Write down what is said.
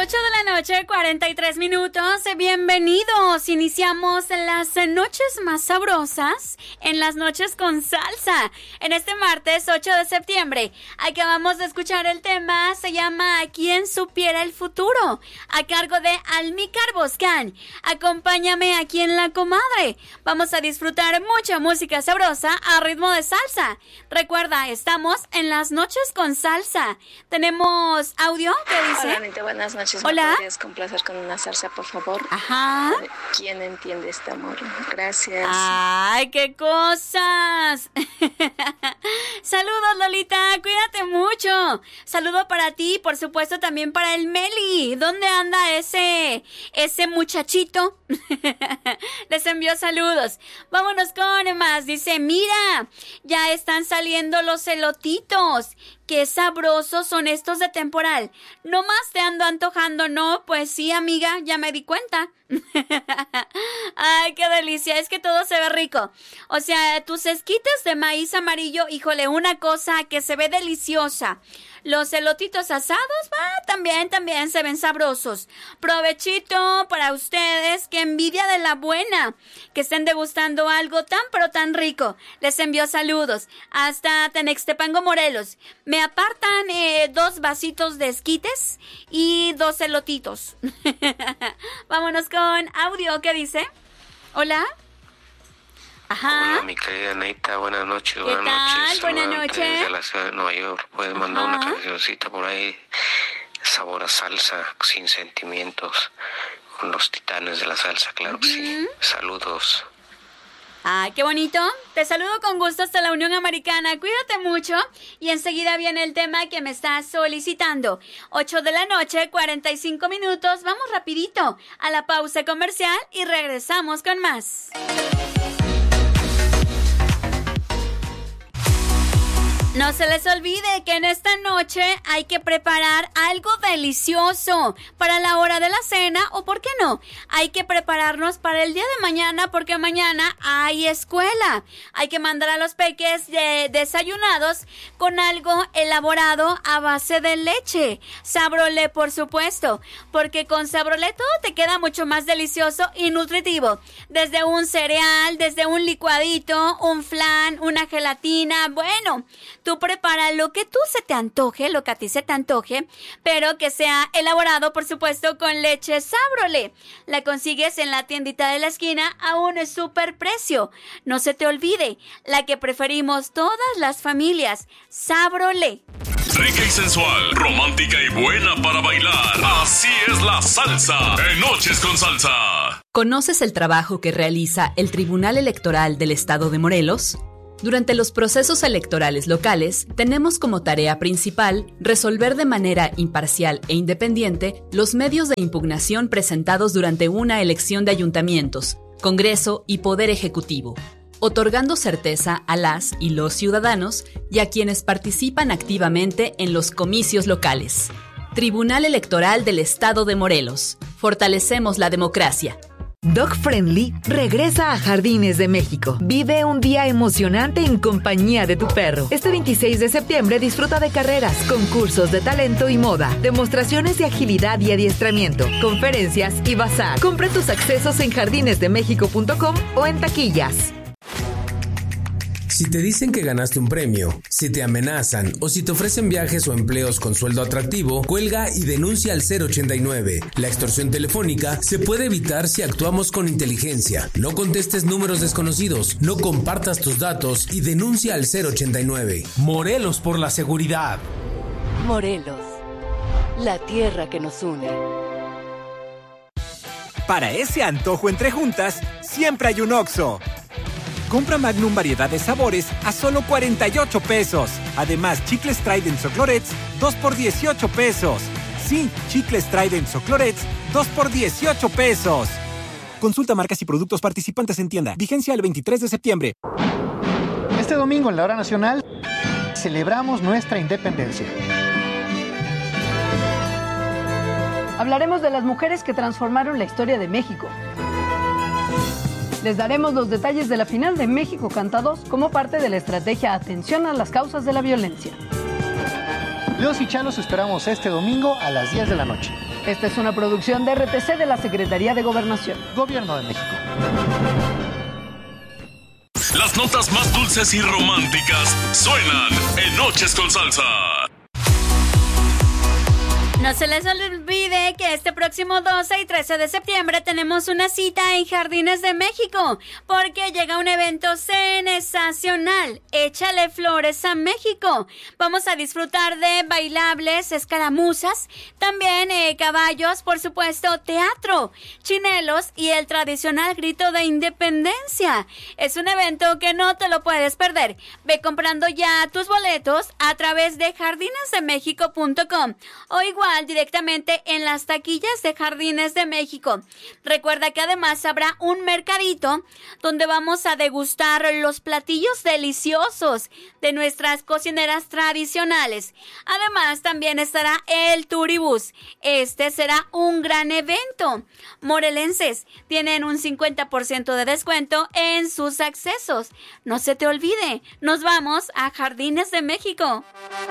8 de la noche, 43 minutos. Bienvenidos. Iniciamos las noches más sabrosas en las noches con salsa. En este martes 8 de septiembre acabamos de escuchar el tema, se llama ¿Quién supiera el futuro? A cargo de Almícar Boscán. Acompáñame aquí en La Comadre. Vamos a disfrutar mucha música sabrosa a ritmo de salsa. Recuerda, estamos en las noches con salsa. ¿Tenemos audio? ¿Qué dice? Hola, Anita, buenas noches. Hola. ¿Me podrías complacer con una salsa, por favor? Ajá. ¿Quién entiende este amor? Gracias. ¡Ay, qué cosas! Saludos, Lolita, cuídate mucho. Saludo para ti, por supuesto también para el Meli. ¿Dónde anda ese muchachito? Les envío saludos. Vámonos con más. Dice, mira, ya están saliendo los elotitos. Qué sabrosos son estos de temporal. No más te ando antojando, ¿no? Pues sí, amiga, ya me di cuenta. Ay, qué delicia, es que todo se ve rico. O sea, tus esquites de maíz amarillo, híjole, una cosa que se ve deliciosa. Los elotitos asados, también se ven sabrosos. Provechito para ustedes, qué envidia de la buena, que estén degustando algo tan pero tan rico. Les envío saludos hasta Tenextepango, Morelos. Me apartan 2 vasitos de esquites y 2 elotitos. Vámonos con audio, ¿qué dice? Hola. Ajá. Hola, mi querida Neita, buenas noches. ¿Qué tal? Buenas noches. Desde la ciudad de Nueva York, puedes mandar una cancioncita por ahí, sabor a salsa, sin sentimientos, con los titanes de la salsa, claro que sí. Saludos. Ay, qué bonito. Te saludo con gusto hasta la Unión Americana. Cuídate mucho. Y enseguida viene el tema que me estás solicitando. 8 de la noche, 45 minutos. Vamos rapidito a la pausa comercial y regresamos con más. No se les olvide que en esta noche hay que preparar algo delicioso para la hora de la cena o, ¿por qué no? Hay que prepararnos para el día de mañana porque mañana hay escuela. Hay que mandar a los peques desayunados con algo elaborado a base de leche. Sabrolé, por supuesto, porque con Sabrolé todo te queda mucho más delicioso y nutritivo. Desde un cereal, desde un licuadito, un flan, una gelatina, bueno, tú prepara lo que tú se te antoje, lo que a ti se te antoje, pero que sea elaborado, por supuesto, con leche Sabrolé. La consigues en la tiendita de la esquina a un súper precio. No se te olvide, la que preferimos todas las familias, Sabrolé. Rica y sensual, romántica y buena para bailar. Así es la salsa en Noches con Salsa. ¿Conoces el trabajo que realiza el Tribunal Electoral del Estado de Morelos? Durante los procesos electorales locales, tenemos como tarea principal resolver de manera imparcial e independiente los medios de impugnación presentados durante una elección de ayuntamientos, Congreso y Poder Ejecutivo, otorgando certeza a las y los ciudadanos y a quienes participan activamente en los comicios locales. Tribunal Electoral del Estado de Morelos. Fortalecemos la democracia. Dog Friendly regresa a Jardines de México. Vive un día emocionante en compañía de tu perro. Este 26 de septiembre disfruta de carreras, concursos de talento y moda, demostraciones de agilidad y adiestramiento, conferencias y bazar. Compra tus accesos en jardinesdemexico.com o en taquillas. Si te dicen que ganaste un premio, si te amenazan o si te ofrecen viajes o empleos con sueldo atractivo, cuelga y denuncia al 089. La extorsión telefónica se puede evitar si actuamos con inteligencia. No contestes números desconocidos, no compartas tus datos y denuncia al 089. Morelos por la seguridad. Morelos, la tierra que nos une. Para ese antojo entre juntas, siempre hay un Oxxo. Compra Magnum variedad de sabores a solo 48 pesos. Además, chicles Trident o Clorets, 2 por 18 pesos. Sí, chicles Trident o Clorets, 2 por 18 pesos. Consulta marcas y productos participantes en tienda. Vigencia el 23 de septiembre. Este domingo en la Hora Nacional celebramos nuestra independencia. Hablaremos de las mujeres que transformaron la historia de México. Les daremos los detalles de la final de México Canta 2 como parte de la estrategia Atención a las causas de la violencia. Leos y Chalos esperamos este domingo a las 10 de la noche. Esta es una producción de RTC de la Secretaría de Gobernación. Gobierno de México. Las notas más dulces y románticas suenan en Noches con Salsa. No se les olvide que este próximo 12 y 13 de septiembre tenemos una cita en Jardines de México, porque llega un evento sensacional. Échale flores a México. Vamos a disfrutar de bailables, escaramuzas, también caballos, por supuesto, teatro, chinelos y el tradicional grito de independencia. Es un evento que no te lo puedes perder. Ve comprando ya tus boletos a través de jardinesdemexico.com o igual directamente en las taquillas de Jardines de México. Recuerda que además habrá un mercadito donde vamos a degustar los platillos deliciosos de nuestras cocineras tradicionales. Además también estará el Turibús. Este será un gran evento. Morelenses tienen un 50% de descuento en sus accesos. No se te olvide, nos vamos a Jardines de México.